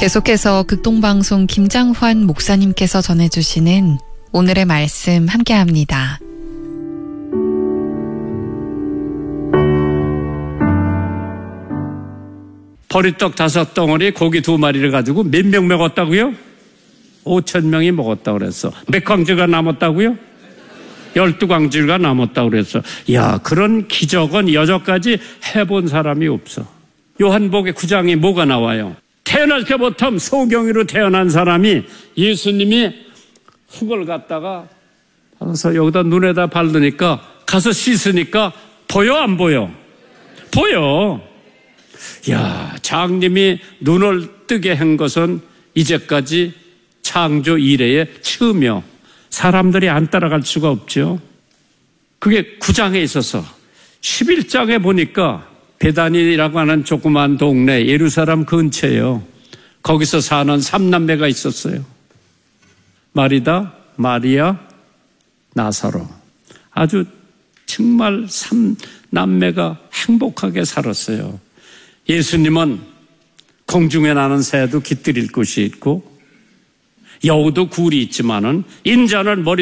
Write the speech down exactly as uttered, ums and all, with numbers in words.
계속해서 극동방송 김장환 목사님께서 전해주시는 오늘의 말씀 함께합니다. 보리떡 다섯 덩어리, 고기 두 마리를 가지고 몇 명 먹었다고요? 오천 명이 먹었다고 그랬어. 몇 광주가 남았다고요? 열두 광주가 남았다고 그랬어. 야, 그런 기적은 여태까지 해본 사람이 없어. 요한복음 구 장에 뭐가 나와요? 태어날 때부터 소경이로 태어난 사람이 예수님이 흙을 갖다가 받아서 여기다 눈에다 바르니까 가서 씻으니까 보여 안 보여? 보여. 야, 장님이 눈을 뜨게 한 것은 이제까지 창조 이래의 처음이요. 사람들이 안 따라갈 수가 없죠. 그게 구 장에 있어서 십일 장에 보니까 베다니라고 하는 조그만 동네 예루살렘 근처에요. 거기서 사는 삼남매가 있었어요. 마리다, 마리아, 나사로. 아주 정말 삼남매가 행복하게 살았어요. 예수님은 공중에 나는 새도 깃들일 곳이 있고 여우도 굴이 있지만은 인자는 머리